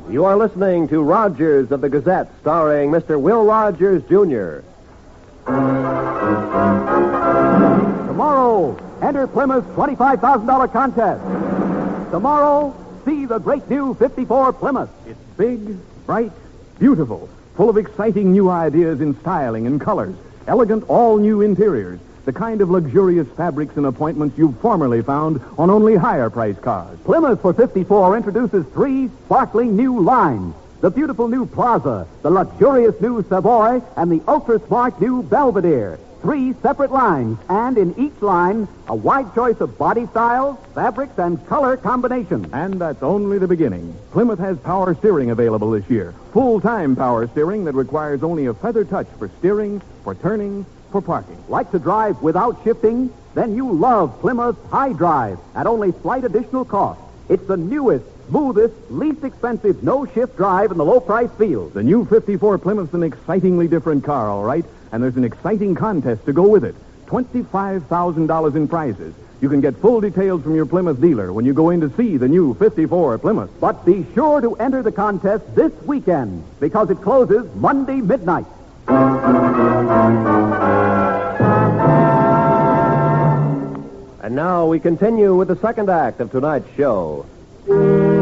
You are listening to Rogers of the Gazette, starring Mr. Will Rogers, Jr. Tomorrow, enter Plymouth's $25,000 contest. Tomorrow, see the great new 54 Plymouth. It's big, bright, beautiful, full of exciting new ideas in styling and colors, elegant all-new interiors, the kind of luxurious fabrics and appointments you've formerly found on only higher-priced cars. Plymouth for 54 introduces 3 sparkling new lines. The beautiful new Plaza, the luxurious new Savoy, and the ultra-smart new Belvedere. 3 separate lines, and in each line, a wide choice of body styles, fabrics, and color combinations. And that's only the beginning. Plymouth has power steering available this year. Full-time power steering that requires only a feather touch for steering, for turning, for parking. Like to drive without shifting? Then you love Plymouth High Drive at only slight additional cost. It's the newest, smoothest, least expensive no-shift drive in the low-price field. The new 54 Plymouth's an excitingly different car, all right? And there's an exciting contest to go with it. $25,000 in prizes. You can get full details from your Plymouth dealer when you go in to see the new 54 Plymouth. But be sure to enter the contest this weekend, because it closes Monday midnight. And now we continue with the second act of tonight's show.